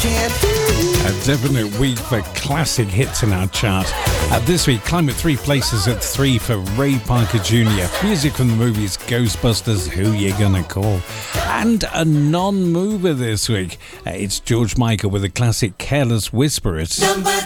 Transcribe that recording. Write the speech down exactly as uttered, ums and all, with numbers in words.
A definite week for classic hits in our chart. Uh, this week, climbing three places at three for Ray Parker Junior Music from the movies Ghostbusters, Who You Gonna Call? And a non-mover this week. Uh, it's George Michael with the classic Careless Whisper. It's